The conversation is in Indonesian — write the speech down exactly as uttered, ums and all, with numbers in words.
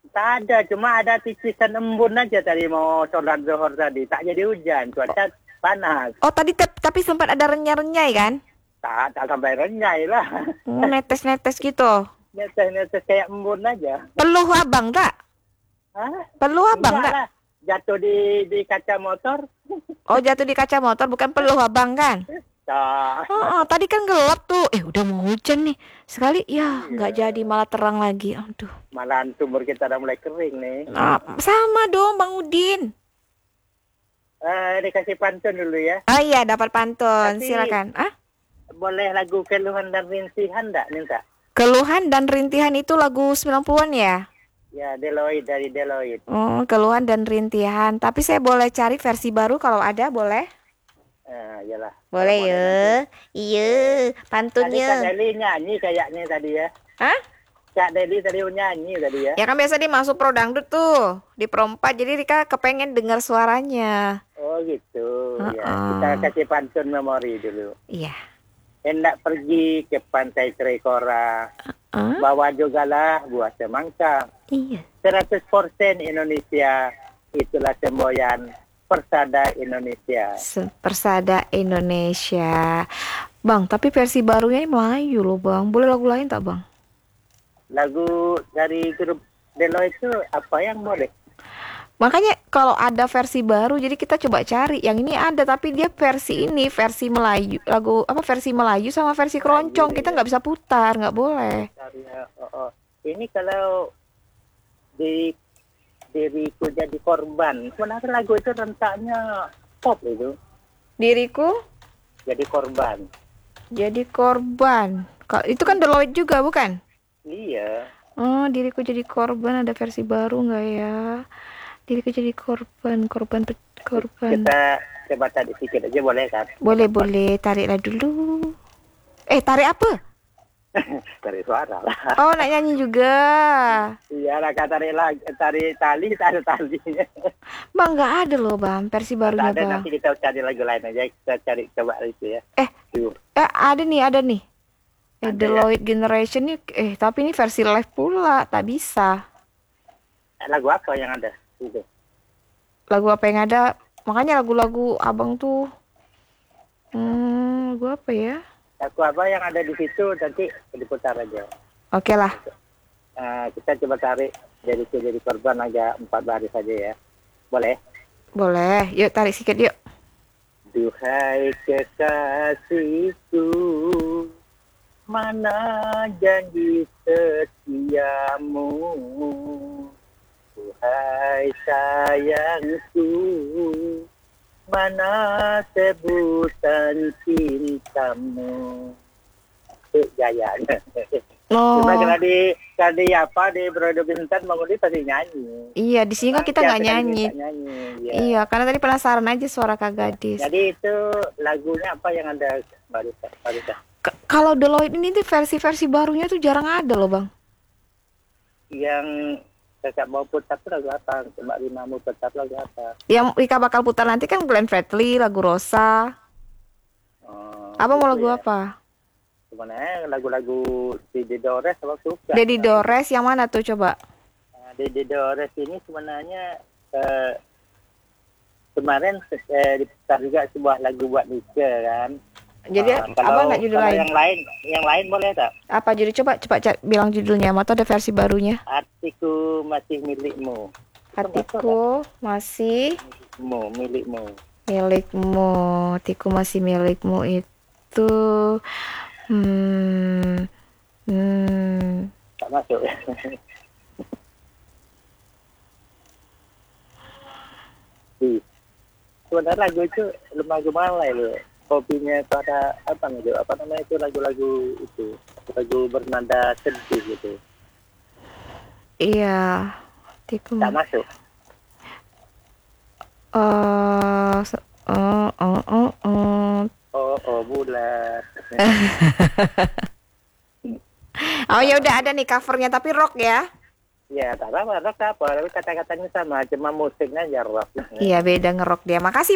Tak ada, cuma ada titisan embun aja tadi mau sholat zuhur tadi. Tak jadi hujan, cuaca panas. Oh tadi tep- tapi sempat ada renyai-renyai kan? Tak, tak sampai renyai lah. Oh, netes-netes gitu. Netes-netes kayak embun aja. Peluh abang tak? Hah? Peluh abang Enggak tak? lah, jatuh di di kaca motor. Oh jatuh di kaca motor bukan peluh abang kan? Tak. Oh, oh, tadi kan gelap tuh. Eh udah mau hujan nih. Sekali ya nggak Iya. jadi malah terang lagi. Aduh. Malahan sumur kita udah mulai kering nih. Ah, sama dong Bang Udin. Eh, dikasih pantun dulu ya. Oh iya dapat pantun. Tapi Silakan. Ah? boleh lagu keluhan dan rintihan enggak, minta? Keluhan dan rintihan itu lagu sembilan puluhan ya? Ya, Deloitte dari Deloitte. Oh, keluhan dan rintihan. Tapi saya boleh cari versi baru kalau ada, boleh? Eh, iyalah. Kalau Boleh boleh ya. nanti. Iya, Tadi Kak pantunnya. Deli nyanyi kayaknya tadi ya. Hah? Kak Deli tadi nyanyi tadi ya. Ya kan biasa dia masuk pro dangdut tuh di pro empat. Jadi Rika kepengen dengar suaranya. Oh gitu. Ya, Uh-uh. kita kasih pantun memori dulu. Iya. Hendak pergi ke pantai Trikora, Ah, bawa jugalah buah semangka. iya. seratus persen Indonesia, itulah semboyan Persada Indonesia. Se- Persada Indonesia. Bang, tapi versi barunya ini Melayu loh, Bang. Boleh lagu lain tak, Bang? Lagu dari grup Deloitte itu apa yang boleh? Makanya kalau ada versi baru, jadi kita coba cari. Yang ini ada, tapi dia versi ini, versi Melayu. Lagu apa versi Melayu sama versi keroncong. Kita nggak bisa putar, nggak boleh. Karya, oh, oh. Ini kalau di diriku jadi korban, sebenarnya lagu itu rentaknya pop itu, Diriku jadi korban. jadi korban. Ka- Itu kan Deloitte juga, bukan? Iya, Oh, diriku jadi korban ada versi baru nggak ya? Diriku jadi korban, korban, pe- korban. kita coba tadi sedikit aja boleh kan? Boleh, boleh. Tariklah dulu. Eh, tarik apa? Dari suara lah. Oh, nak nyanyi juga. Iya lah, kata tarik lagi, tarik tali, tak ada talinya. Bang, nggak ada loh, Bang. Versi Tak barunya, ada, Bang. nanti kita cari lagu lain aja, kita cari coba itu ya. Eh, Yuk. eh, ada nih, ada nih. Eh, Ada ya? Deloitte Generation nih. Eh, tapi ini versi live pula. Tak bisa. Lagu apa yang ada? Itu. Lagu apa yang ada? Makanya lagu-lagu abang tuh. Hmm, lagu apa ya? Lagu apa yang ada di situ nanti diputar aja. Oke lah. Nah, kita coba tarik jadi jadi korban aja empat baris saja ya. Boleh? Boleh. Yuk, tarik sedikit yuk. Duhai kekasihku, mana janji setiamu? Duhai sayangku, mana sebutan cintamu? Itu gayanya. Oh. Cuma kalau di kalau di apa di Brodo Bintan Mangudi pasti nyanyi. Iya, di sini kan kita nggak Siapa yang nyanyi. minta nyanyi. Ya. Iya, karena tadi penasaran aja suara Kak Gadis. Jadi itu lagunya apa yang ada Barista? Barista. K- kalau Deloitte ini tuh versi-versi barunya tuh jarang ada loh, Bang. Yang Kakak mau putar tuh lagu apa? Mbak Rima mau putar lagu apa? Yang Rika bakal putar nanti kan Glenn Fredly, lagu Rosa. Oh, Apa mau gitu lagu ya. apa? Sebenarnya lagu-lagu Dede Dores apa suka? Dedi Dores yang mana tuh coba? Nah, Dede Dores ini sebenarnya eh, kemarin eh, diputar juga sebuah lagu buat Nika kan. Jadi Ah, apa kalau, nggak judul kalau lain? yang lain, yang lain boleh tak? Apa judul coba coba ca- bilang judulnya, atau ada versi barunya? Hatiku masih milikmu. Hatiku masih Mu, milikmu. milikmu, hatiku masih milikmu itu hmm, hmm. Tak masuk. Ih, sebenarnya lagu itu lagu Malay loh. Kopinya itu ada apa nih? Apa namanya itu lagu-lagu itu, lagu bernada sedih gitu. Iya, hatiku Tak masuk. eh se- oh, oh, oh, oh. Oh, oh bulan. Oh ya udah ada nih covernya tapi rock ya. Ya, tak apa, rock apa, tapi kata-katanya sama, cuma musiknya aja rock. Iya beda ngerok dia. Makasih